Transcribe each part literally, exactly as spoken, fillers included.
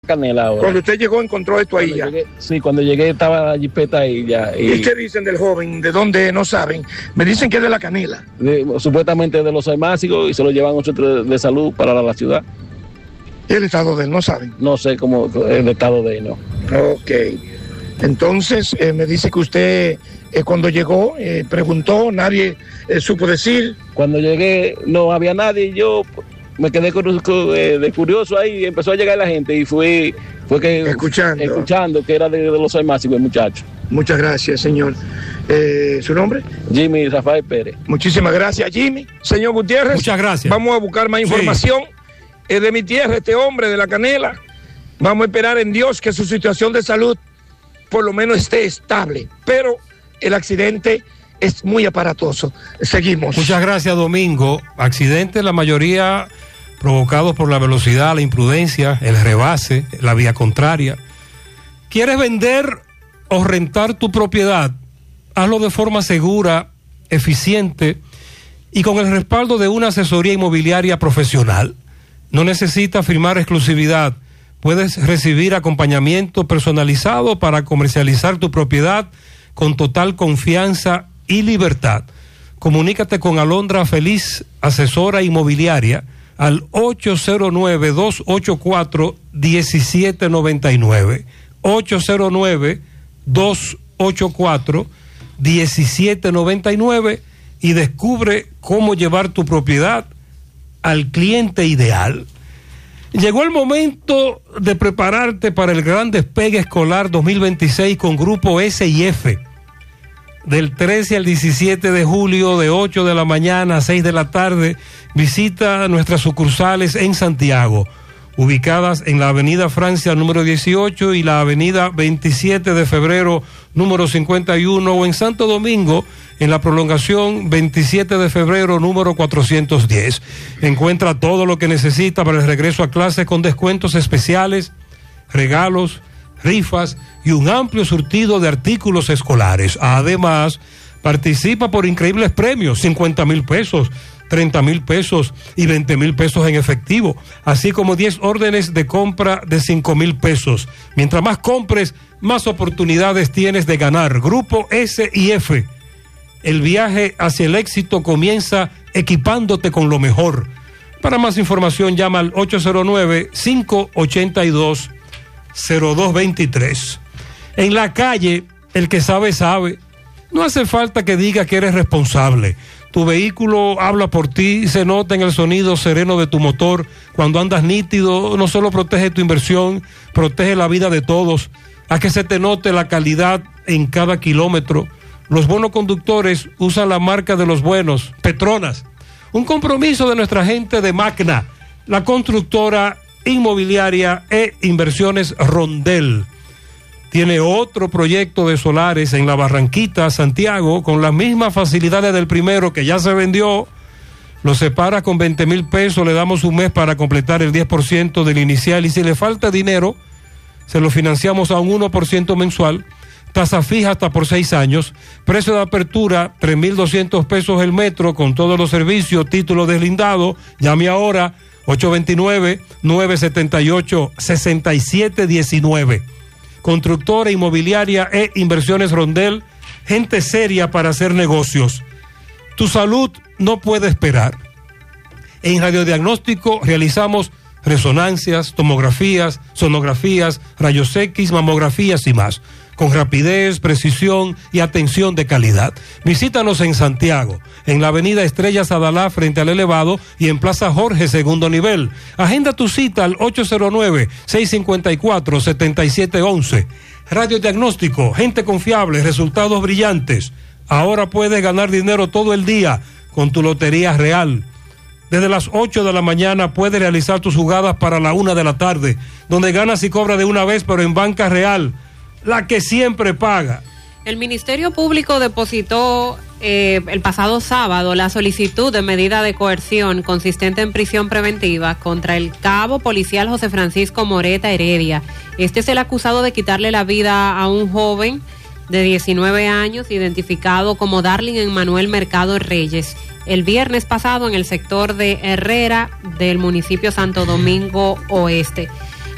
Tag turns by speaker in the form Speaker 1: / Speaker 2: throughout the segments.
Speaker 1: Canela ahora.
Speaker 2: Cuando usted llegó, encontró esto ahí
Speaker 1: Cuando
Speaker 2: ya.
Speaker 1: llegué, sí, cuando llegué estaba la jipeta ahí ya.
Speaker 2: ¿Y, ¿Y qué dicen del joven? ¿De dónde? No saben. Me dicen que es de la Canela.
Speaker 1: De, supuestamente de los almácigos y se lo llevan a un centro de, de salud para la, la ciudad.
Speaker 2: ¿Y el estado de él? No saben.
Speaker 1: No sé cómo el estado de él, no.
Speaker 2: Ok. Entonces, eh, me dice que usted, eh, cuando llegó, eh, preguntó, nadie eh, supo decir.
Speaker 1: Cuando llegué no había nadie, yo me quedé de curioso ahí y empezó a llegar la gente y fui, fue que
Speaker 2: escuchando,
Speaker 1: escuchando que era de, de los almácigos el muchacho.
Speaker 2: Muchas gracias, señor. Eh, ¿Su nombre?
Speaker 1: Jimmy Rafael Pérez.
Speaker 2: Muchísimas gracias, Jimmy. Señor Gutiérrez.
Speaker 3: Muchas gracias.
Speaker 2: Vamos a buscar más información. Sí. Es de mi tierra, este hombre de la Canela. Vamos a esperar en Dios que su situación de salud por lo menos esté estable. Pero el accidente es muy aparatoso. Seguimos.
Speaker 3: Muchas gracias, Domingo. Accidentes, la mayoría provocados por la velocidad, la imprudencia, el rebase, la vía contraria. ¿Quieres vender o rentar tu propiedad? Hazlo de forma segura, eficiente y con el respaldo de una asesoría inmobiliaria profesional. No necesitas firmar exclusividad. Puedes recibir acompañamiento personalizado para comercializar tu propiedad con total confianza y libertad. Comunícate con Alondra Feliz, asesora inmobiliaria, al ocho cero nueve, dos ocho cuatro, uno siete nueve nueve. ocho cero nueve, dos ocho cuatro, uno siete nueve nueve y descubre cómo llevar tu propiedad al cliente ideal. Llegó el momento de prepararte para el gran despegue escolar dos mil veintiséis con Grupo S y F. Del trece al diecisiete de julio, de ocho de la mañana a seis de la tarde, visita nuestras sucursales en Santiago, ubicadas en la Avenida Francia número dieciocho y la Avenida veintisiete de febrero número cincuenta y uno, o en Santo Domingo, en la prolongación veintisiete de febrero número cuatrocientos diez. Encuentra todo lo que necesita para el regreso a clases con descuentos especiales, regalos, rifas y un amplio surtido de artículos escolares. Además, participa por increíbles premios, cincuenta mil pesos, treinta mil pesos y veinte mil pesos en efectivo, así como diez órdenes de compra de cinco mil pesos. Mientras más compres, más oportunidades tienes de ganar. Grupo S y F. El viaje hacia el éxito comienza equipándote con lo mejor. Para más información, llama al ocho cero nueve, cinco ocho dos, cero dos dos tres. En la calle, el que sabe, sabe. No hace falta que diga que eres responsable. Tu vehículo habla por ti, se nota en el sonido sereno de tu motor. Cuando andas nítido, no solo protege tu inversión, protege la vida de todos. Haz que se te note la calidad en cada kilómetro. Los buenos conductores usan la marca de los buenos, Petronas. Un compromiso de nuestra gente de Magna, la constructora inmobiliaria e inversiones Rondel. Tiene otro proyecto de solares en la Barranquita, Santiago, con las mismas facilidades del primero que ya se vendió. Lo separa con veinte mil pesos, le damos un mes para completar el diez por ciento del inicial y si le falta dinero, se lo financiamos a un uno por ciento mensual. Tasa fija hasta por seis años, precio de apertura tres mil doscientos pesos el metro con todos los servicios, título deslindado. Llame ahora ocho dos nueve, nueve siete ocho, seis siete uno nueve. Constructora inmobiliaria e inversiones Rondel, gente seria para hacer negocios. Tu salud no puede esperar. En radiodiagnóstico realizamos resonancias, tomografías, sonografías, rayos X, mamografías y más, con rapidez, precisión y atención de calidad. Visítanos en Santiago, en la avenida Estrellas Adalá frente al elevado y en Plaza Jorge segundo nivel. Agenda tu cita al ocho cero nueve, seis cinco cuatro, siete siete uno uno. Radiodiagnóstico, gente confiable, resultados brillantes. Ahora puedes ganar dinero todo el día con tu Lotería Real. Desde las ocho de la mañana puedes realizar tus jugadas para la una de la tarde, donde ganas y cobras de una vez, pero en Banca Real, la que siempre paga.
Speaker 4: El Ministerio Público depositó eh, el pasado sábado la solicitud de medida de coerción consistente en prisión preventiva contra el cabo policial José Francisco Moreta Heredia. Este es el acusado de quitarle la vida a un joven de diecinueve años, identificado como Darling Emmanuel Mercado Reyes, el viernes pasado en el sector de Herrera del municipio Santo Domingo Oeste.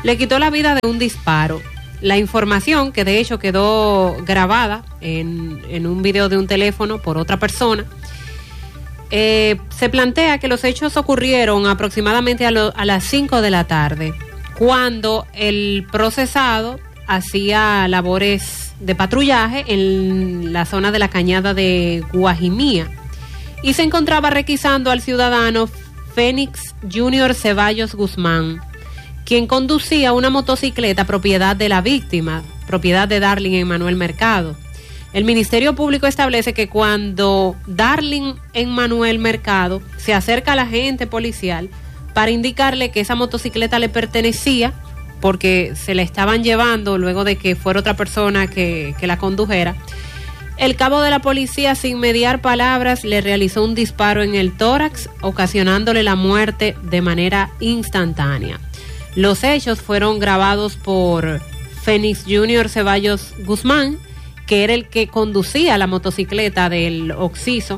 Speaker 4: le quitó la vida de un disparo. La información, que de hecho quedó grabada en, en un video de un teléfono por otra persona, eh, se plantea que los hechos ocurrieron aproximadamente a, lo, a las cinco de la tarde, cuando el procesado hacía labores de patrullaje en la zona de la cañada de Guajimía y se encontraba requisando al ciudadano Fénix Junior Ceballos Guzmán, quien conducía una motocicleta propiedad de la víctima, propiedad de Darling Emmanuel Mercado. El Ministerio Público establece que cuando Darling Emmanuel Mercado se acerca a la agente policial para indicarle que esa motocicleta le pertenecía, porque se la estaban llevando luego de que fuera otra persona que, que la condujera, el cabo de la policía, sin mediar palabras, le realizó un disparo en el tórax, ocasionándole la muerte de manera instantánea. Los hechos fueron grabados por Fénix Junior Ceballos Guzmán, que era el que conducía la motocicleta del occiso,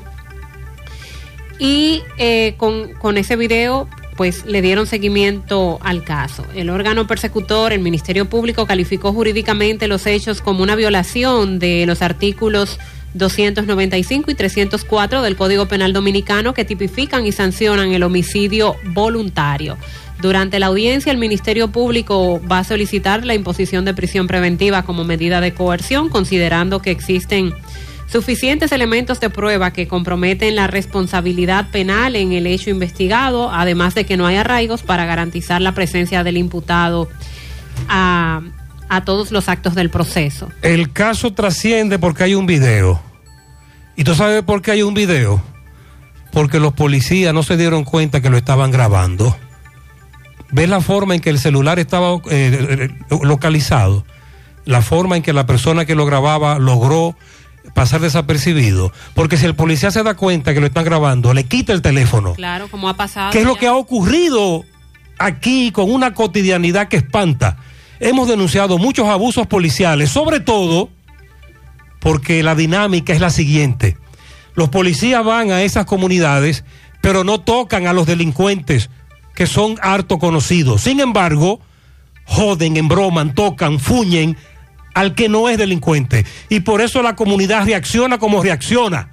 Speaker 4: y eh, con, con ese video pues le dieron seguimiento al caso. El órgano persecutor, el Ministerio Público, calificó jurídicamente los hechos como una violación de los artículos doscientos noventa y cinco y trescientos cuatro del Código Penal Dominicano, que tipifican y sancionan el homicidio voluntario. Durante la audiencia, el Ministerio Público va a solicitar la imposición de prisión preventiva como medida de coerción, considerando que existen suficientes elementos de prueba que comprometen la responsabilidad penal en el hecho investigado, además de que no hay arraigos para garantizar la presencia del imputado a, a todos los actos del proceso.
Speaker 3: El caso trasciende porque hay un video. ¿Y tú sabes por qué hay un video? Porque los policías no se dieron cuenta que lo estaban grabando. ¿Ves la forma en que el celular estaba eh, localizado? La forma en que la persona que lo grababa logró pasar desapercibido. Porque si el policía se da cuenta que lo están grabando, le quita el teléfono.
Speaker 4: Claro, como ha pasado.
Speaker 3: ¿Qué es
Speaker 4: ya?
Speaker 3: lo que ha ocurrido aquí con una cotidianidad que espanta? Hemos denunciado muchos abusos policiales, sobre todo porque la dinámica es la siguiente. Los policías van a esas comunidades, pero no tocan a los delincuentes, que son harto conocidos. Sin embargo, joden, embroman, tocan, fuñen al que no es delincuente. Y por eso la comunidad reacciona como reacciona.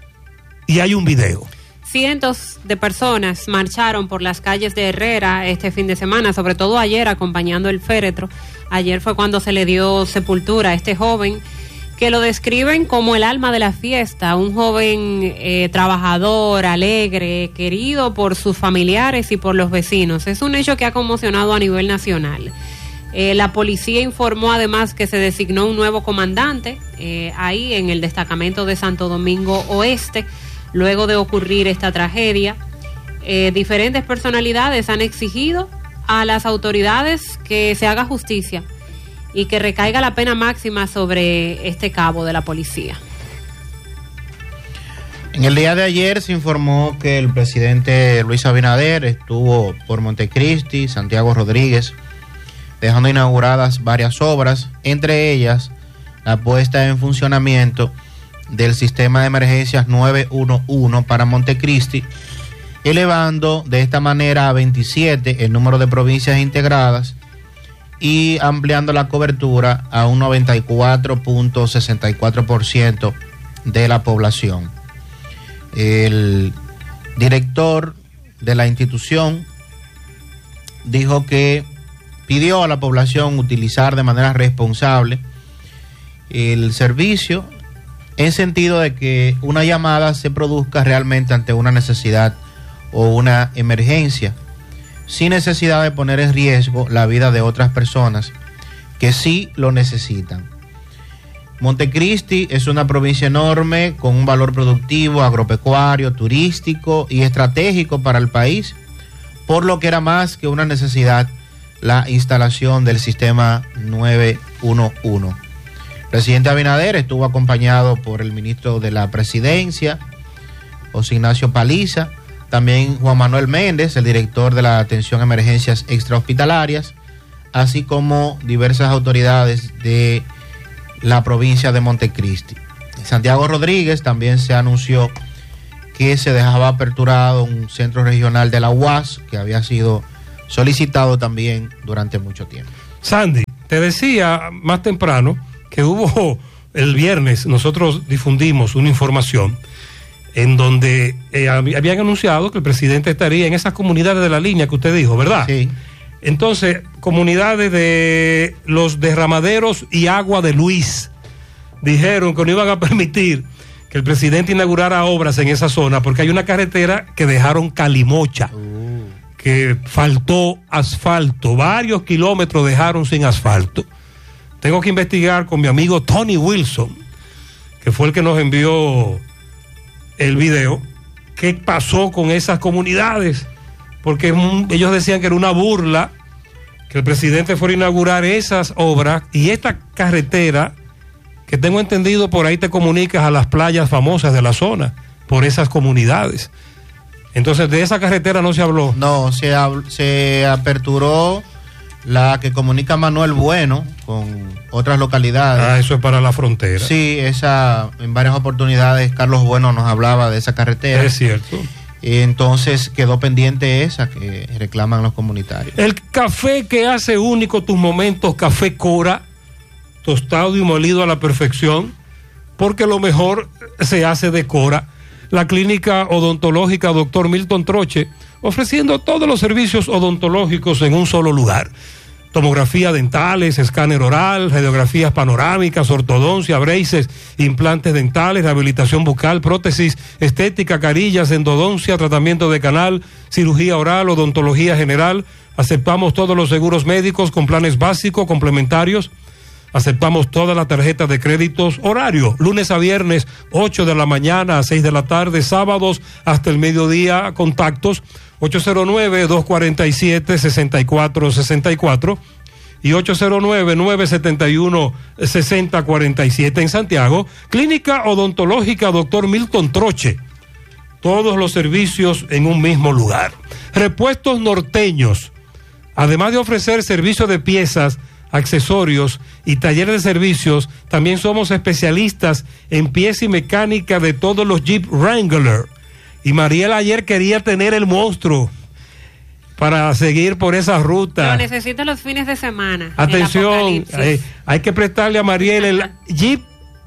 Speaker 3: Y hay un video.
Speaker 4: Cientos de personas marcharon por las calles de Herrera este fin de semana, sobre todo ayer, acompañando el féretro. Ayer fue cuando se le dio sepultura a este joven, que lo describen como el alma de la fiesta, un joven eh, trabajador, alegre, querido por sus familiares y por los vecinos. Es un hecho que ha conmocionado a nivel nacional. Eh, la policía informó además que se designó un nuevo comandante eh, ahí en el destacamento de Santo Domingo Oeste, luego de ocurrir esta tragedia. Eh, diferentes personalidades han exigido a las autoridades que se haga justicia y que recaiga la pena máxima sobre este cabo de la policía.
Speaker 5: En el día de ayer se informó que el presidente Luis Abinader estuvo por Montecristi, Santiago Rodríguez, dejando inauguradas varias obras, entre ellas la puesta en funcionamiento del sistema de emergencias nueve uno uno para Montecristi, elevando de esta manera a veintisiete el número de provincias integradas y ampliando la cobertura a un noventa y cuatro punto sesenta y cuatro por ciento de la población. El director de la institución dijo que pidió a la población utilizar de manera responsable el servicio, en sentido de que una llamada se produzca realmente ante una necesidad o una emergencia, sin necesidad de poner en riesgo la vida de otras personas que sí lo necesitan. Montecristi es una provincia enorme con un valor productivo, agropecuario, turístico y estratégico para el país, por lo que era más que una necesidad la instalación del sistema nueve uno uno. El presidente Abinader estuvo acompañado por el ministro de la Presidencia, José Ignacio Paliza, también Juan Manuel Méndez, el director de la atención a emergencias extrahospitalarias, así como diversas autoridades de la provincia de Montecristi. En Santiago Rodríguez también se anunció que se dejaba aperturado un centro regional de la U A S que había sido solicitado también durante mucho tiempo.
Speaker 3: Sandy, te decía más temprano que hubo el viernes, nosotros difundimos una información en donde eh, habían anunciado que el presidente estaría en esas comunidades de la línea que usted dijo, ¿verdad?
Speaker 5: Sí.
Speaker 3: Entonces, comunidades de los derramaderos y Agua de Luis dijeron que no iban a permitir que el presidente inaugurara obras en esa zona porque hay una carretera que dejaron calimocha, uh. que faltó asfalto, varios kilómetros dejaron sin asfalto. Tengo que investigar con mi amigo Tony Wilson, que fue el que nos envió el video, qué pasó con esas comunidades, porque un, ellos decían que era una burla que el presidente fuera a inaugurar esas obras y esta carretera, que tengo entendido por ahí te comunicas a las playas famosas de la zona, por esas comunidades. Entonces de esa carretera no se habló.
Speaker 5: No, se, se aperturó la que comunica Manuel Bueno con otras localidades.
Speaker 3: Ah, eso es para la frontera.
Speaker 5: Sí, esa, en varias oportunidades Carlos Bueno nos hablaba de esa carretera.
Speaker 3: Es cierto.
Speaker 5: Y entonces quedó pendiente esa que reclaman los comunitarios.
Speaker 3: El café que hace único tus momentos, Café Cora, tostado y molido a la perfección, porque lo mejor se hace de Cora. La clínica odontológica doctor Milton Troche, ofreciendo todos los servicios odontológicos en un solo lugar. Tomografía dentales, escáner oral, radiografías panorámicas, ortodoncia, braces, implantes dentales, rehabilitación bucal, prótesis, estética, carillas, endodoncia, tratamiento de canal, cirugía oral, odontología general. Aceptamos todos los seguros médicos con planes básicos, complementarios. Aceptamos todas las tarjetas de créditos. Horario, lunes a viernes, ocho de la mañana a seis de la tarde, sábados hasta el mediodía. Contactos ocho cero nueve, dos cuatro siete, seis cuatro seis cuatro y ocho cero nueve, nueve siete uno, seis cero cuatro siete. En Santiago, Clínica Odontológica doctor Milton Troche. Todos los servicios en un mismo lugar. Repuestos Norteños. Además de ofrecer servicio de piezas, accesorios y talleres de servicios, también somos especialistas en pieza y mecánica de todos los Jeep Wrangler. Y Mariela ayer quería tener el monstruo para seguir por esa ruta.
Speaker 4: Lo necesito los fines de semana.
Speaker 3: Atención, eh, hay que prestarle a Mariela el Jeep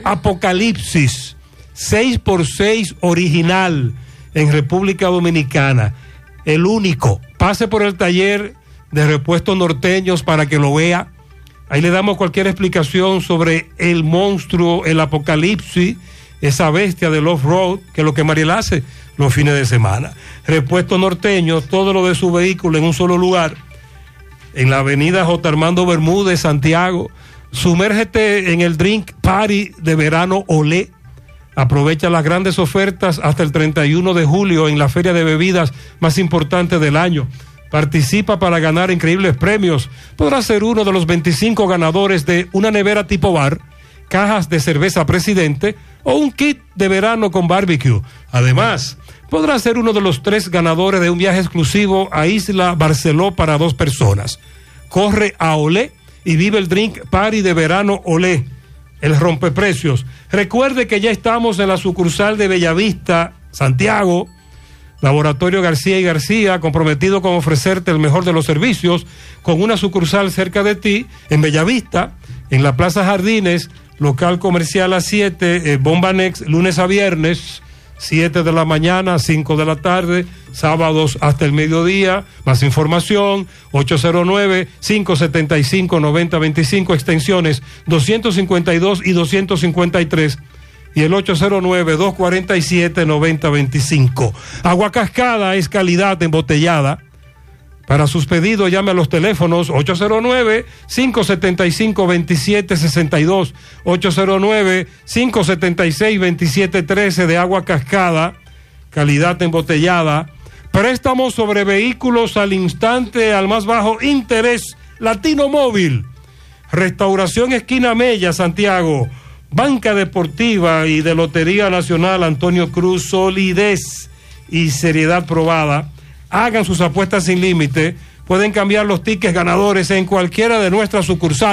Speaker 3: Apocalipsis seis por seis original en República Dominicana. El único. Pase por el taller de repuestos norteños para que lo vea. Ahí le damos cualquier explicación sobre el monstruo, el Apocalipsis, esa bestia del off-road, que es lo que Mariela hace los fines de semana. Repuestos Norteños, todo lo de su vehículo en un solo lugar, en la avenida J. Armando Bermúdez, Santiago. Sumérgete en el Drink Party de verano Olé. Aprovecha las grandes ofertas hasta el treinta y uno de julio en la feria de bebidas más importante del año. Participa para ganar increíbles premios. Podrás ser uno de los veinticinco ganadores de una nevera tipo bar, cajas de cerveza Presidente o un kit de verano con barbecue. Además, podrás ser uno de los tres ganadores de un viaje exclusivo a Isla Barceló para dos personas. Corre a Olé y vive el Drink Party de verano Olé, el rompeprecios. Recuerde que ya estamos en la sucursal de Bellavista, Santiago. Laboratorio García y García, comprometido con ofrecerte el mejor de los servicios, con una sucursal cerca de ti, en Bellavista, en la Plaza Jardines, local comercial a siete, eh, Bombanex, lunes a viernes, siete de la mañana, cinco de la tarde, sábados hasta el mediodía. Más información, ocho cero nueve, cinco siete cinco, nueve cero dos cinco, extensiones doscientos cincuenta y dos y doscientos cincuenta y tres. Y el ocho cero nueve, dos cuatro siete, nueve cero dos cinco. Agua Cascada es calidad embotellada. Para sus pedidos llame a los teléfonos ocho cero nueve, cinco siete cinco, dos siete seis dos, ocho cero nueve, cinco siete seis, dos siete uno tres de Agua Cascada, calidad embotellada. Préstamos sobre vehículos al instante, al más bajo interés. Latino Móvil. Restauración Esquina Mella, Santiago. Banca Deportiva y de Lotería Nacional Antonio Cruz, solidez y seriedad probada. Hagan sus apuestas sin límite. Pueden cambiar los tickets ganadores en cualquiera de nuestras sucursales.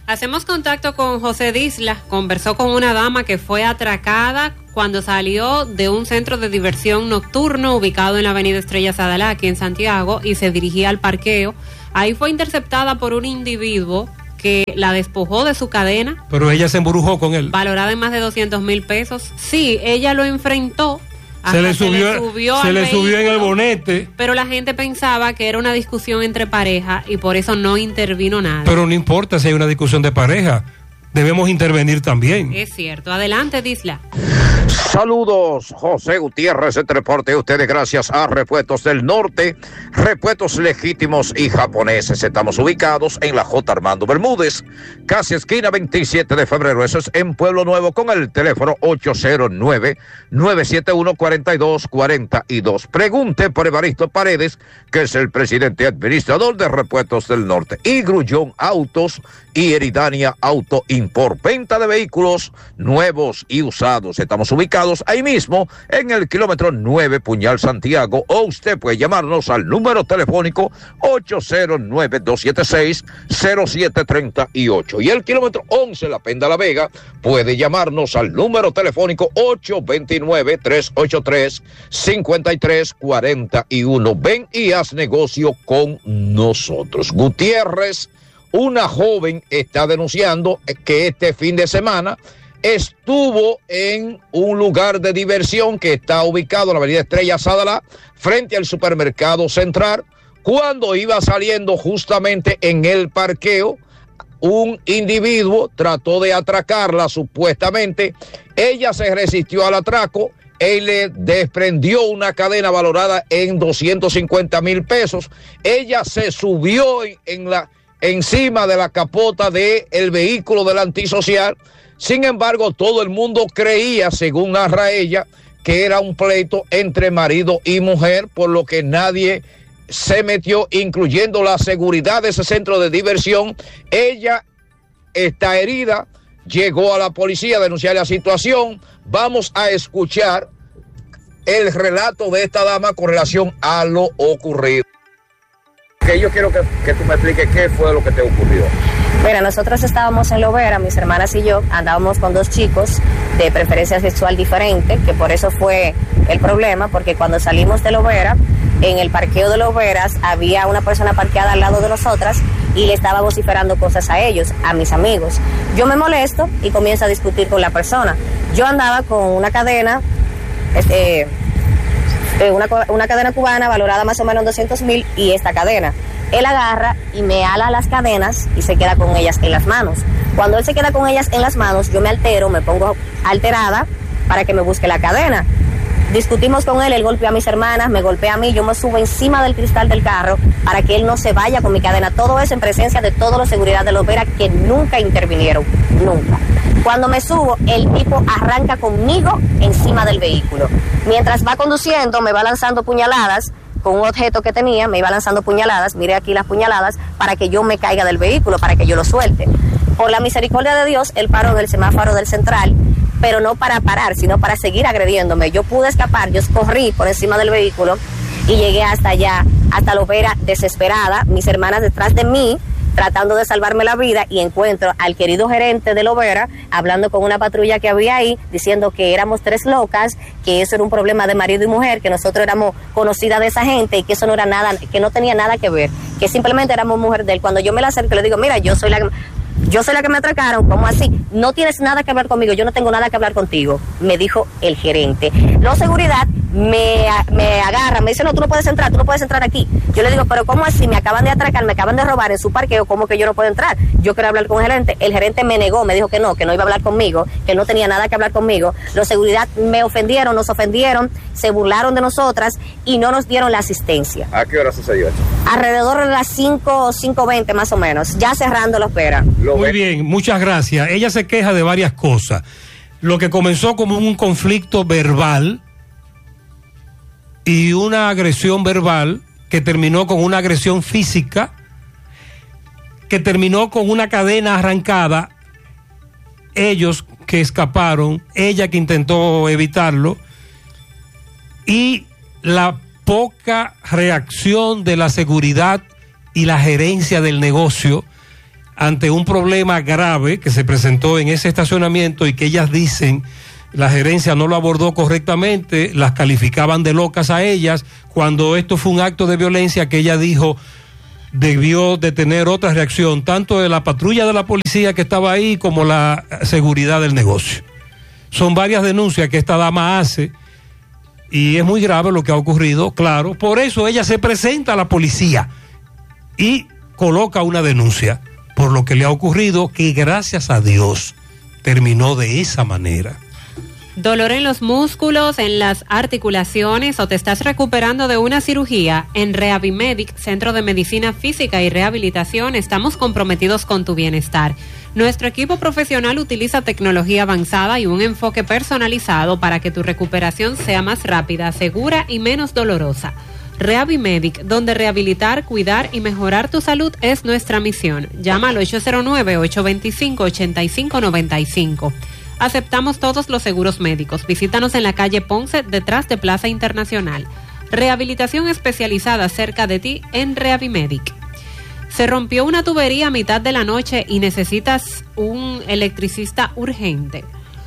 Speaker 4: Hacemos contacto con José Disla, conversó con una dama que fue atracada cuando salió de un centro de diversión nocturno ubicado en la avenida Estrella Sadalá, aquí en Santiago, y se dirigía al parqueo. Ahí fue interceptada por un individuo que la despojó de su cadena.
Speaker 3: Pero ella se embrujó con él.
Speaker 4: Valorada en más de doscientos mil pesos. Sí, ella lo enfrentó.
Speaker 3: Se le subió, se le subió, se le subió en el bonete.
Speaker 4: Pero la gente pensaba que era una discusión entre pareja y por eso no intervino nada.
Speaker 3: Pero no importa si hay una discusión de pareja, debemos intervenir también.
Speaker 4: Es cierto. Adelante, Disla.
Speaker 6: Saludos, José Gutiérrez, este reporte a ustedes gracias a Repuestos del Norte, repuestos legítimos y japoneses. Estamos ubicados en la J. Armando Bermúdez, casi esquina veintisiete de febrero, eso es en Pueblo Nuevo, con el teléfono ocho cero nueve, nueve siete uno, cuatro dos cuatro dos. Pregunte por Evaristo Paredes, que es el presidente administrador de Repuestos del Norte, y Grullón Autos y Eridania Auto Import, venta de vehículos nuevos y usados. Estamos ubicados ahí mismo en el kilómetro nueve Puñal Santiago, o usted puede llamarnos al número telefónico ocho cero nueve, dos siete seis, cero siete tres ocho, y el kilómetro once La Penda La Vega puede llamarnos al número telefónico ocho dos nueve, tres ocho tres, cinco tres cuatro uno. Ven y haz negocio con nosotros. Gutiérrez, una joven está denunciando que este fin de semana estuvo en un lugar de diversión que está ubicado en la avenida Estrella Sadalá, frente al supermercado Central. Cuando iba saliendo justamente en el parqueo, un individuo trató de atracarla supuestamente. Ella se resistió al atraco. Él le desprendió una cadena valorada en doscientos cincuenta mil pesos. Ella se subió en, en la, encima de la capota del vehículo del antisocial. Sin embargo, todo el mundo creía, según narra ella, que era un pleito entre marido y mujer, por lo que nadie se metió, incluyendo la seguridad de ese centro de diversión. Ella está herida, llegó a la policía a denunciar la situación. Vamos a escuchar el relato de esta dama con relación a lo ocurrido. Que yo quiero que, que tú me expliques qué fue lo que te ocurrió.
Speaker 7: Mira, nosotros estábamos en Lovera, mis hermanas y yo, andábamos con dos chicos de preferencia sexual diferente, que por eso fue el problema, porque cuando salimos de Lovera, en el parqueo de Loveras había una persona parqueada al lado de nosotras y le estaba vociferando cosas a ellos, a mis amigos. Yo me molesto y comienzo a discutir con la persona. Yo andaba con una cadena, este, una, una cadena cubana valorada más o menos en doscientos mil y esta cadena. Él agarra y me ala las cadenas y se queda con ellas en las manos. Cuando él se queda con ellas en las manos, yo me altero, me pongo alterada para que me busque la cadena. Discutimos con él, él golpea a mis hermanas, me golpea a mí, yo me subo encima del cristal del carro para que él no se vaya con mi cadena. Todo eso en presencia de todos los seguridad de Lovera que nunca intervinieron, nunca. Cuando me subo, el tipo arranca conmigo encima del vehículo. Mientras va conduciendo, me va lanzando puñaladas con un objeto que tenía, me iba lanzando puñaladas, mire aquí las puñaladas, para que yo me caiga del vehículo, para que yo lo suelte. Por la misericordia de Dios, él paró en el semáforo del Central, pero no para parar, sino para seguir agrediéndome. Yo pude escapar, yo corrí por encima del vehículo y llegué hasta allá, hasta Lovera, desesperada, mis hermanas detrás de mí, tratando de salvarme la vida, y encuentro al querido gerente de Lovera hablando con una patrulla que había ahí, diciendo que éramos tres locas, que eso era un problema de marido y mujer, que nosotros éramos conocidas de esa gente y que eso no era nada, que no tenía nada que ver, que simplemente éramos mujer de él. Cuando yo me la acerco, le digo, mira, yo soy la yo soy la que me atracaron, ¿cómo así? No tienes nada que hablar conmigo, yo no tengo nada que hablar contigo, me dijo el gerente. La seguridad me, me agarra, me dice, no, tú no puedes entrar, tú no puedes entrar aquí. Yo le digo, pero ¿cómo así? Me acaban de atracar, me acaban de robar en su parqueo, ¿cómo que yo no puedo entrar? Yo quiero hablar con el gerente. El gerente me negó, me dijo que no, que no iba a hablar conmigo, que no tenía nada que hablar conmigo. La seguridad me ofendieron, nos ofendieron, se burlaron de nosotras y no nos dieron la asistencia.
Speaker 6: ¿A qué hora sucedió esto?
Speaker 7: Alrededor de las cinco, cinco veinte más o menos, ya cerrando la espera.
Speaker 3: Muy bien, muchas gracias. Ella se queja de varias cosas. Lo que comenzó como un conflicto verbal y una agresión verbal que terminó con una agresión física, que terminó con una cadena arrancada, ellos que escaparon, ella que intentó evitarlo, y la poca reacción de la seguridad y la gerencia del negocio ante un problema grave que se presentó en ese estacionamiento y que ellas dicen la gerencia no lo abordó correctamente, las calificaban de locas a ellas, cuando esto fue un acto de violencia que ella dijo debió de tener otra reacción, tanto de la patrulla de la policía que estaba ahí como la seguridad del negocio. Son varias denuncias que esta dama hace y es muy grave lo que ha ocurrido, claro, por eso ella se presenta a la policía y coloca una denuncia por lo que le ha ocurrido, que gracias a Dios terminó de esa manera.
Speaker 4: ¿Dolor en los músculos, en las articulaciones o te estás recuperando de una cirugía? En Rehabimedic, Centro de Medicina Física y Rehabilitación, estamos comprometidos con tu bienestar. Nuestro equipo profesional utiliza tecnología avanzada y un enfoque personalizado para que tu recuperación sea más rápida, segura y menos dolorosa. Rehabimedic, donde rehabilitar, cuidar y mejorar tu salud es nuestra misión. Llama al ocho cero nueve, ocho dos cinco, ocho cinco nueve cinco. Aceptamos todos los seguros médicos. Visítanos en la calle Ponce, detrás de Plaza Internacional. Rehabilitación especializada cerca de ti en Rehabimedic. Se rompió una tubería a mitad de la noche y necesitas un electricista urgente.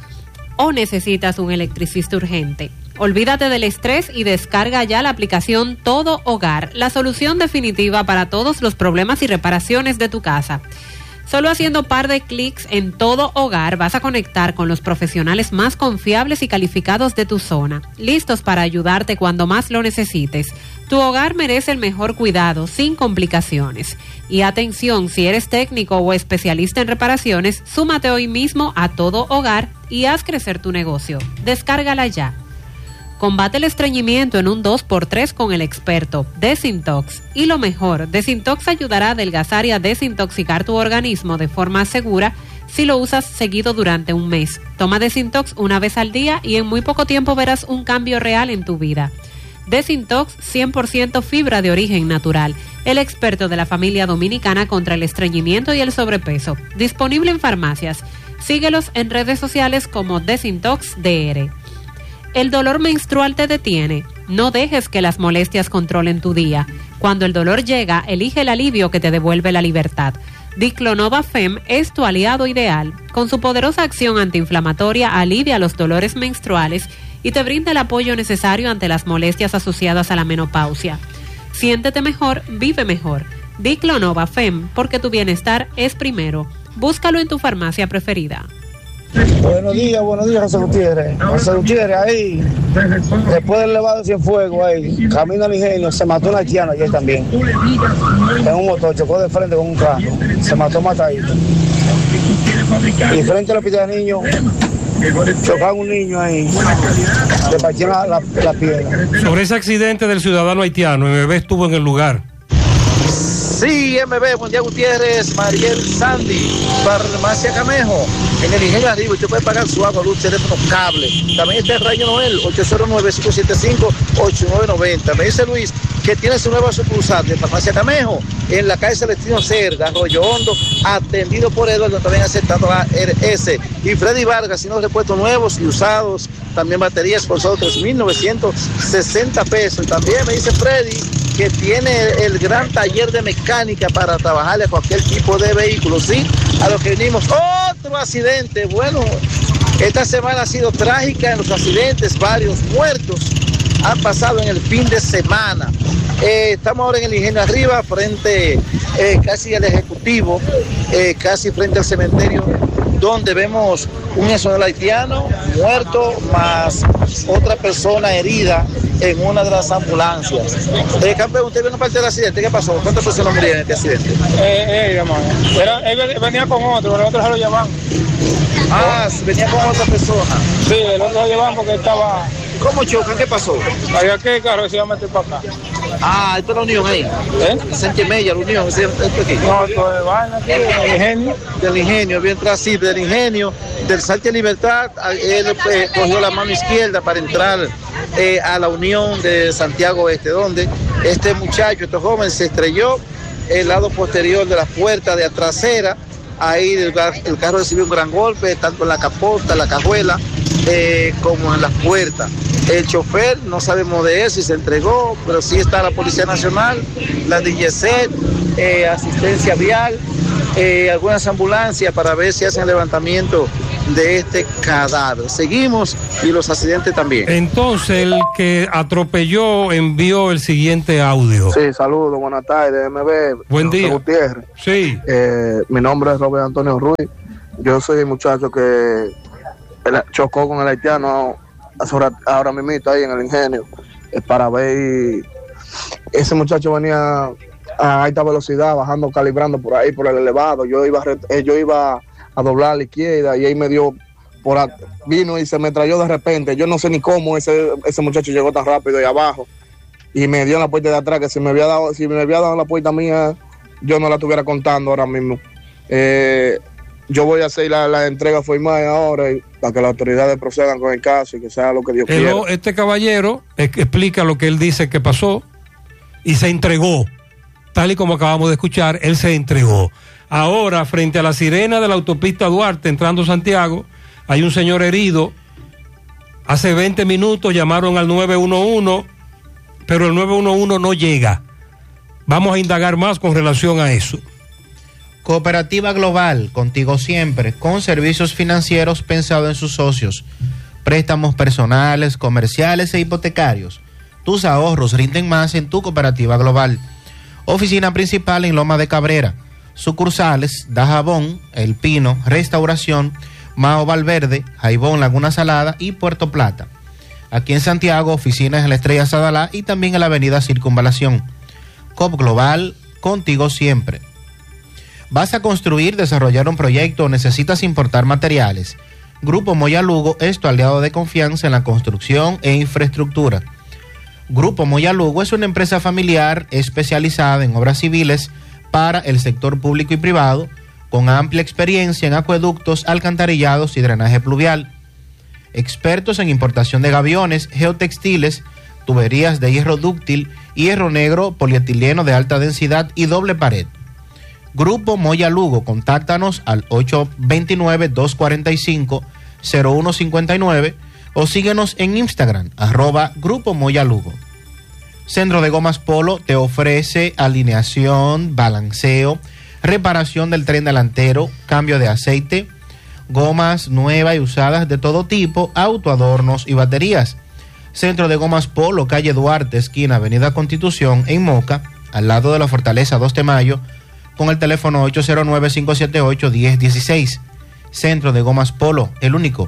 Speaker 4: O necesitas un electricista urgente. Olvídate del estrés y descarga ya la aplicación Todo Hogar, la solución definitiva para todos los problemas y reparaciones de tu casa. Solo haciendo par de clics en Todo Hogar vas a conectar con los profesionales más confiables y calificados de tu zona, listos para ayudarte cuando más lo necesites. Tu hogar merece el mejor cuidado, sin complicaciones. Y atención, si eres técnico o especialista en reparaciones, súmate hoy mismo a Todo Hogar y haz crecer tu negocio. Descárgala ya. Combate el estreñimiento en un dos por tres con el experto Desintox. Y lo mejor, Desintox ayudará a adelgazar y a desintoxicar tu organismo de forma segura si lo usas seguido durante un mes. Toma Desintox una vez al día y en muy poco tiempo verás un cambio real en tu vida. Desintox cien por ciento fibra de origen natural. El experto de la familia dominicana contra el estreñimiento y el sobrepeso. Disponible en farmacias. Síguelos en redes sociales como Desintox D R. ¿El dolor menstrual te detiene? No dejes que las molestias controlen tu día. Cuando el dolor llega, elige el alivio que te devuelve la libertad. Diclonova Fem es tu aliado ideal. Con su poderosa acción antiinflamatoria alivia los dolores menstruales y te brinda el apoyo necesario ante las molestias asociadas a la menopausia. Siéntete mejor, vive mejor. Diclonova Fem, porque tu bienestar es primero. Búscalo en tu farmacia preferida.
Speaker 8: Buenos días, buenos días, José Gutiérrez. José Gutiérrez, ahí, después del elevado de Cienfuegos, ahí, camino al ingenio, se mató un haitiano ayer también. En un motor, chocó de frente con un carro, se mató matadito. Y frente al hospital de niños, chocaron un niño ahí, le partieron la, la, la pierna.
Speaker 3: Sobre ese accidente del ciudadano haitiano, M B estuvo en el lugar.
Speaker 9: Sí, M B, buen día Gutiérrez, Mariel Sandy, Farmacia Camejo, en el Ingenio Arriba, usted puede pagar su agua, luz, teléfono, cable. También está el Rayo Noel, ocho cero nueve, cinco siete cinco, ocho nueve nueve cero. Me dice Luis que tiene su nueva sucursal de Farmacia Camejo, en la calle Celestino Cerda, Arroyo Hondo, atendido por Eduardo, también aceptando la R S. Y Freddy Vargas, si no repuestos nuevos y usados, también baterías por solo tres mil novecientos sesenta pesos. También me dice Freddy que tiene el gran taller de mecánica para trabajarle a cualquier tipo de vehículo, ¿sí? A lo que venimos, otro accidente. Bueno, esta semana ha sido trágica en los accidentes, varios muertos han pasado en el fin de semana. Eh, estamos ahora en el Ingenio Arriba, frente eh, casi al Ejecutivo, eh, casi frente al cementerio, donde vemos un nacional haitiano muerto, más otra persona herida en una de las ambulancias. Eh, campeón, usted vio una parte del accidente, ¿qué pasó? ¿Cuántas personas murieron en este accidente?
Speaker 10: Eh, eh, hermano, Era, él venía con otro, el otro se lo llevaban.
Speaker 9: Ah, venía con otra persona.
Speaker 10: Sí, el otro lo llevaban porque estaba...
Speaker 9: ¿Cómo chocan? ¿Qué pasó?
Speaker 10: Había que el carro se iba a meter para acá.
Speaker 9: Ah, esto es la unión ahí. ¿Eh? Sánchez Mella, la unión, esto aquí.
Speaker 10: No, esto es vaina aquí, del ingenio.
Speaker 9: Del ingenio, bien así, del ingenio, del Sánchez Libertad, él eh, cogió la mano izquierda para entrar eh, a la unión de Santiago Este, donde este muchacho, este joven, se estrelló el lado posterior de la puerta de trasera. Ahí el, el carro recibió un gran golpe, tanto en la capota, en la cajuela, eh, como en las puertas. El chofer, no sabemos de él si se entregó, pero sí está la Policía Nacional, la D G C, eh, asistencia vial, eh, algunas ambulancias para ver si hacen levantamiento de este cadáver. Seguimos y los accidentes también.
Speaker 3: Entonces, el que atropelló envió el siguiente audio.
Speaker 11: Sí, saludos, buenas tardes, M B.
Speaker 3: Buen día.
Speaker 11: Gutiérrez.
Speaker 3: Sí.
Speaker 11: Eh, mi nombre es Robert Antonio Ruiz. Yo soy el muchacho que chocó con el haitiano ahora mismo ahí en el ingenio. Es para ver. Ese muchacho venía a alta velocidad, bajando, calibrando por ahí, por el elevado. Yo iba a, yo iba a doblar a la izquierda y ahí me dio por a, vino y se me trayó de repente. Yo no sé ni cómo ese, ese muchacho llegó tan rápido ahí abajo y me dio en la puerta de atrás, que si me había dado, si me había dado en la puerta mía, yo no la estuviera contando ahora mismo. Eh, yo voy a hacer la, la entrega formal ahora y, para que las autoridades procedan con el caso y que sea lo que Dios quiera.
Speaker 3: Este caballero explica lo que él dice que pasó y se entregó. Tal y como acabamos de escuchar, él se entregó. Ahora, frente a la sirena de la autopista Duarte, entrando a Santiago, hay un señor herido. Hace veinte minutos llamaron al nueve uno uno, pero el nueve uno uno no llega. Vamos a indagar más con relación a eso.
Speaker 5: Cooperativa Global, contigo siempre, con servicios financieros pensados en sus socios. Préstamos personales, comerciales e hipotecarios. Tus ahorros rinden más en tu Cooperativa Global. Oficina principal en Loma de Cabrera. Sucursales, Dajabón, El Pino, Restauración, Mao Valverde, Jaibón, Laguna Salada y Puerto Plata. Aquí en Santiago, oficinas en la Estrella Sadalá y también en la avenida Circunvalación. Coop Global, contigo siempre. ¿Vas a construir, desarrollar un proyecto o necesitas importar materiales? Grupo Moya Lugo es tu aliado de confianza en la construcción e infraestructura. Grupo Moya Lugo es una empresa familiar especializada en obras civiles para el sector público y privado, con amplia experiencia en acueductos, alcantarillados y drenaje pluvial. Expertos en importación de gaviones, geotextiles, tuberías de hierro dúctil, hierro negro, polietileno de alta densidad y doble pared. Grupo Moya Lugo, contáctanos al ocho dos nueve, dos cuatro cinco, cero uno cinco nueve o síguenos en Instagram, arroba Grupo Moya Lugo. Centro de Gomas Polo te ofrece alineación, balanceo, reparación del tren delantero, cambio de aceite, gomas nuevas y usadas de todo tipo, autoadornos y baterías. Centro de Gomas Polo, calle Duarte, esquina Avenida Constitución, en Moca, al lado de la Fortaleza dos de Mayo, con el teléfono ocho cero nueve, cinco siete ocho, uno cero uno seis. Centro de Gomas Polo, el único.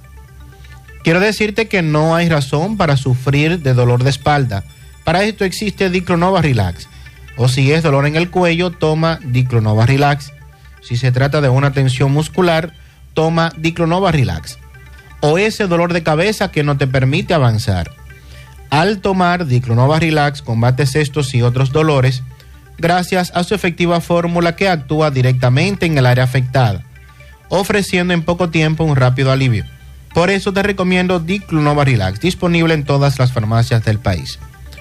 Speaker 5: Quiero decirte que no hay razón para sufrir de dolor de espalda. Para esto existe Diclonova Relax. O si es dolor en el cuello, toma Diclonova Relax. Si se trata de una tensión muscular, toma Diclonova Relax. O ese dolor de cabeza que no te permite avanzar. Al tomar Diclonova Relax, combates estos y otros dolores gracias a su efectiva fórmula que actúa directamente en el área afectada, ofreciendo en poco tiempo un rápido alivio. Por eso te recomiendo Diclonova Relax, disponible en todas las farmacias del país.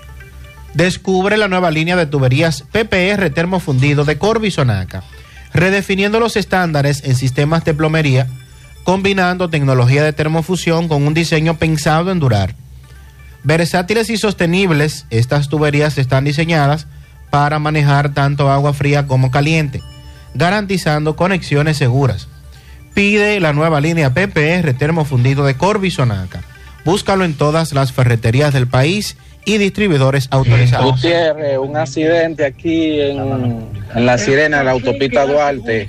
Speaker 5: Descubre la nueva línea de tuberías P P R termofundido de Corby Sonaca, redefiniendo los estándares en sistemas de plomería, combinando tecnología de termofusión con un diseño pensado en durar. Versátiles y sostenibles, estas tuberías están diseñadas para manejar tanto agua fría como caliente, garantizando conexiones seguras. Pide la nueva línea P P R termofundido de Corby Sonaca. Búscalo en todas las ferreterías del país y distribuidores autorizados.
Speaker 10: Gutiérrez, un accidente aquí en, en la Sirena de la autopista Duarte.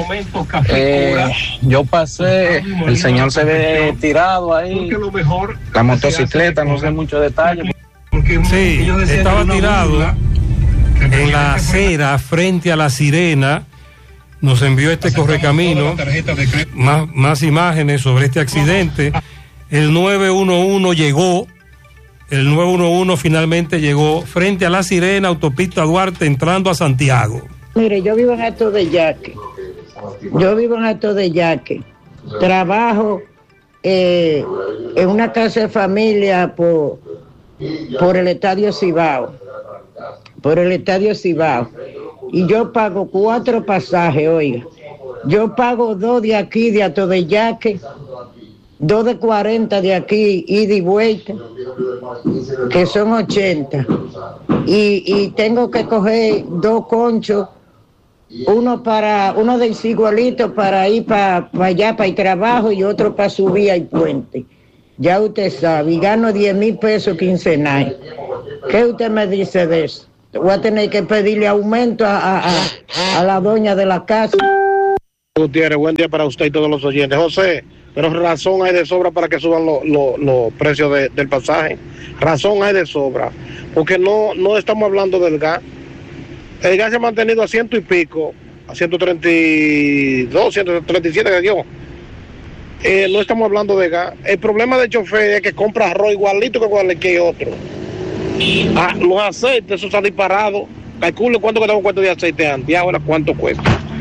Speaker 10: Eh, yo pasé, el señor se ve tirado ahí, la motocicleta, no sé mucho detalle.
Speaker 3: Sí, estaba tirado en la acera frente a la Sirena. Nos envió este correcamino más, más imágenes sobre este accidente. El nueve uno uno llegó. El nueve uno uno finalmente llegó frente a la Sirena, autopista Duarte, entrando a Santiago.
Speaker 12: Mire, yo vivo en Alto de Yaque. Yo vivo en Alto de Yaque. Trabajo eh, en una casa de familia por, por el Estadio Cibao. Por el Estadio Cibao. Y yo pago cuatro pasajes, oiga. Yo pago dos de aquí, de Alto de Yaque, dos de cuarenta de aquí, ida y vuelta, que son ochenta. Y, y tengo que coger dos conchos uno para uno de igualito para ir para pa allá para el trabajo y otro para subir al puente. Ya usted sabe, y gano diez mil pesos quincenal. ¿Qué usted me dice de eso? Voy a tener que pedirle aumento a, a, a, a la doña de la casa.
Speaker 13: Gutiérrez, buen día para usted y todos los oyentes. José, pero razón hay de sobra para que suban los lo, lo precios de, del pasaje. Razón hay de sobra, porque no, no estamos hablando del gas. El gas se ha mantenido a ciento y pico, a ciento treinta y dos, ciento treinta y siete que dio. Eh, no estamos hablando de gas. El problema del chofer es que compra arroz igualito que cualquier otro. Ah, los aceites, eso se ha disparado. Calcule cuánto que damos cuenta de aceite antes y ahora cuánto cuesta.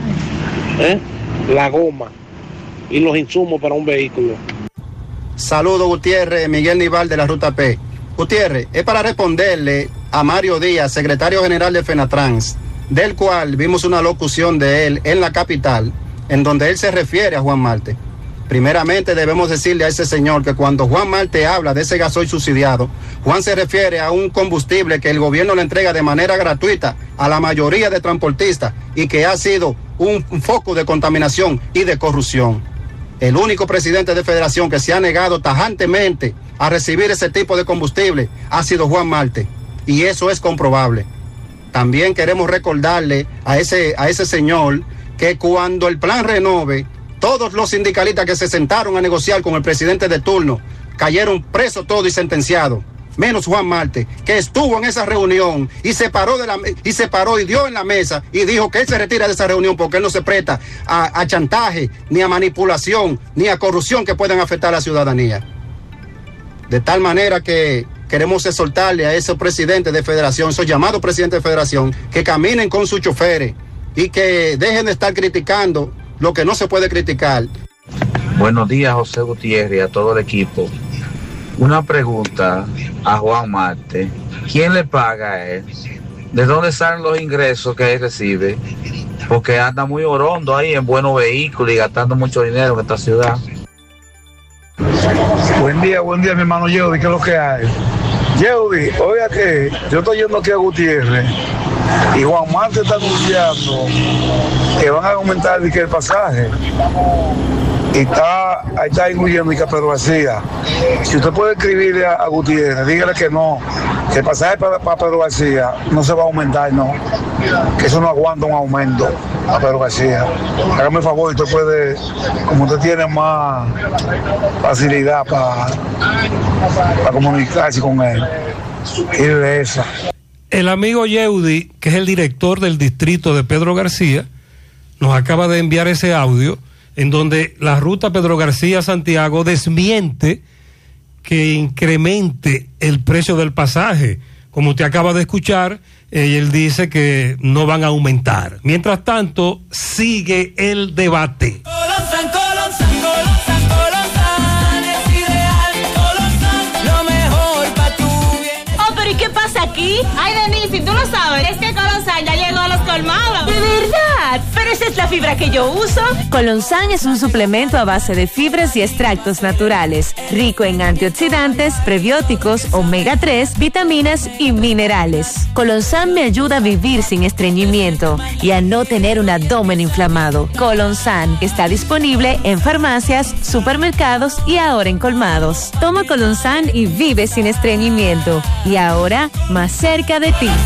Speaker 13: ¿Eh? La goma y los insumos para un vehículo.
Speaker 14: Saludos, Gutiérrez, Miguel Nival de la Ruta P. Gutiérrez, es para responderle a Mario Díaz, secretario general de Fenatrans, del cual vimos una locución de él en la capital, en donde él se refiere a Juan Marte. Primeramente debemos decirle a ese señor que cuando Juan Marte habla de ese gasoil subsidiado, Juan se refiere a un combustible que el gobierno le entrega de manera gratuita a la mayoría de transportistas y que ha sido un, un foco de contaminación y de corrupción. El único presidente de federación que se ha negado tajantemente a recibir ese tipo de combustible ha sido Juan Marte, y eso es comprobable. También queremos recordarle a ese, a ese señor que cuando el plan Renove, todos los sindicalistas que se sentaron a negociar con el presidente de turno cayeron presos todos y sentenciados, menos Juan Marte, que estuvo en esa reunión y se paró de la y se paró y dio en la mesa y dijo que él se retira de esa reunión porque él no se presta a, a chantaje, ni a manipulación, ni a corrupción que puedan afectar a la ciudadanía. De tal manera que queremos exhortarle a esos presidentes de federación, esos llamados presidentes de federación, que caminen con sus choferes y que dejen de estar criticando lo que no se puede criticar.
Speaker 15: Buenos días, José Gutiérrez, y a todo el equipo. Una pregunta a Juan Marte. ¿Quién le paga a él? ¿De dónde salen los ingresos que él recibe? Porque anda muy orondo ahí en buenos vehículos y gastando mucho dinero en esta ciudad.
Speaker 16: Buen día, buen día, mi hermano Yeudi, ¿qué es lo que hay? Yeudi, oiga que yo estoy yendo aquí a Gutiérrez y Juan Marte está anunciando que van a aumentar el, el pasaje y está, ahí está incluyendo y que Pedro García. Si usted puede escribirle a, a Gutiérrez, dígale que no, que el pasaje para, para Pedro García no se va a aumentar, no, que eso no aguanta un aumento a Pedro García. Hágame el favor, usted puede, como usted tiene más facilidad para, para comunicarse con él, dile esa.
Speaker 3: El amigo Yeudi, que es el director del distrito de Pedro García, nos acaba de enviar ese audio en donde la ruta Pedro García-Santiago desmiente que incremente el precio del pasaje. Como usted acaba de escuchar, eh, él dice que no van a aumentar. Mientras tanto, sigue el debate.
Speaker 17: Colonsan, Colonsan, Colonsan, Colonsan es ideal. Colonsan, lo mejor para tu bien.
Speaker 18: Oh, pero ¿y qué pasa aquí? Ay, Denise, ¿tú lo sabes? Es que Colonsan ya llegó a los colmados.
Speaker 19: ¿De verdad? Pero esa es la fibra que yo uso.
Speaker 20: Colonsan es un suplemento a base de fibras y extractos naturales, rico en antioxidantes, prebióticos, omega tres, vitaminas y minerales. Colonsan me ayuda a vivir sin estreñimiento y a no tener un abdomen inflamado. Colonsan está disponible en farmacias, supermercados y ahora en colmados. Toma Colonsan y vive sin estreñimiento. Y ahora, más cerca de ti.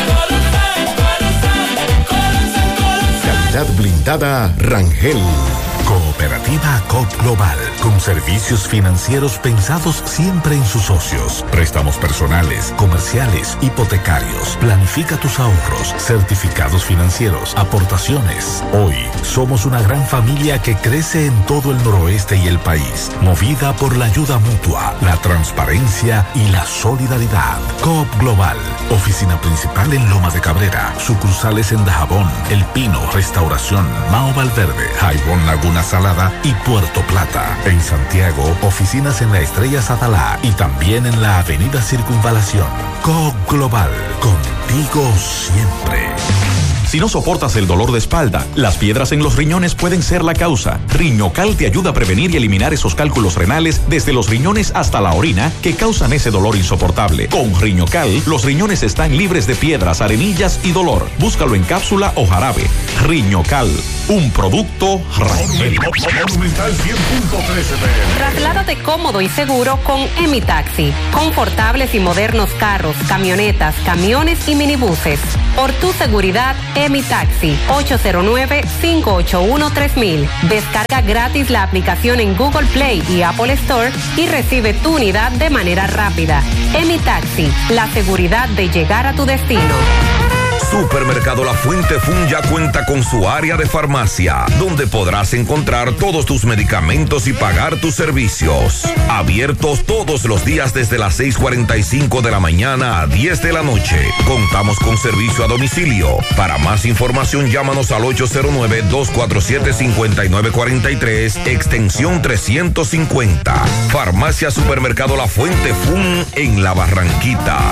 Speaker 21: Blindada Rangel. Cooperativa Coop Global, con servicios financieros pensados siempre en sus socios. Préstamos personales, comerciales, hipotecarios. Planifica tus ahorros, certificados financieros, aportaciones. Hoy somos una gran familia que crece en todo el noroeste y el país, movida por la ayuda mutua, la transparencia y la solidaridad. Coop Global, oficina principal en Loma de Cabrera, sucursales en Dajabón, El Pino, Restauración, Mao Valverde, Jaibón Laguna Salada y Puerto Plata. En Santiago, oficinas en la Estrella Sadalá y también en la Avenida Circunvalación. Coop Global, contigo siempre.
Speaker 1: Si no soportas el dolor de espalda, las piedras en los riñones pueden ser la causa. Riñocal te ayuda a prevenir y eliminar esos cálculos renales desde los riñones hasta la orina que causan ese dolor insoportable. Con Riñocal, los riñones están libres de piedras, arenillas y dolor. Búscalo en cápsula o jarabe. Riñocal, un producto Rangel.
Speaker 4: Trasládate cómodo y seguro con Emitaxi. Confortables y modernos carros, camionetas, camiones y minibuses. Por tu seguridad, Emitaxi. ocho cero nueve, cinco ocho uno, tres mil. Descarga gratis la aplicación en Google Play y Apple Store y recibe tu unidad de manera rápida. Emitaxi, la seguridad de llegar a tu destino.
Speaker 22: Supermercado La Fuente Fun ya cuenta con su área de farmacia, donde podrás encontrar todos tus medicamentos y pagar tus servicios. Abiertos todos los días desde las seis cuarenta y cinco de la mañana a diez de la noche. Contamos con servicio a domicilio. Para más información, llámanos al ocho cero nueve, dos cuatro siete, cinco nueve cuatro tres, extensión trescientos cincuenta. Farmacia Supermercado La Fuente Fun en La Barranquita.